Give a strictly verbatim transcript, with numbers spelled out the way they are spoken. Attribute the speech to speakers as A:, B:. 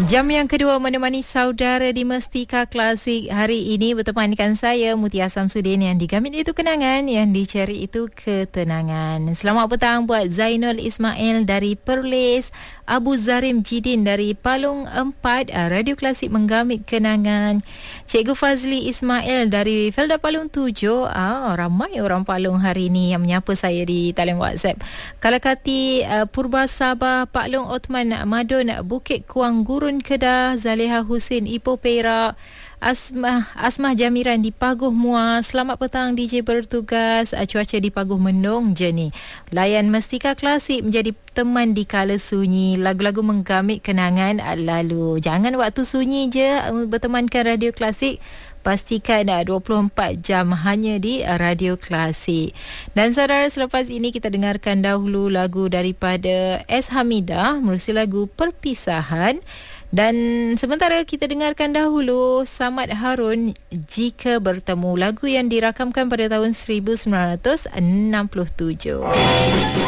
A: Jam yang kedua menemani saudara di Mestika Klasik. Hari ini bertemankan saya Mutia Samsudin. Yang digamit itu kenangan, yang dicari itu ketenangan. Selamat petang buat Zainul Ismail dari Perlis, Abu Zarim Jidin dari Palung empat. Radio Klasik menggamit kenangan. Cikgu Fazli Ismail dari Felda Palung tujuh. Ah, ramai orang Palung hari ini yang menyapa saya di talian WhatsApp. Kalakati uh, Purba Sabah, Paklong Othman Madun, Bukit Kuang Gurun Kedah, Zaleha Husin Ipoh Perak, Asmah Asmah Jamiran di Paguh Muar. Selamat petang D J bertugas. Cuaca di Paguh mendung je ni. Layan Mestika Klasik menjadi teman di kala sunyi. Lagu-lagu menggamit kenangan lalu. Jangan waktu sunyi je bertemankan Radio Klasik. Pastikan dah dua puluh empat jam hanya di Radio Klasik. Dan saudara, selepas ini kita dengarkan dahulu lagu daripada S. Hamidah menerusi lagu Perpisahan. Dan sementara kita dengarkan dahulu Samad Harun, Jika Bertemu, lagu yang dirakamkan pada tahun seribu sembilan ratus enam puluh tujuh.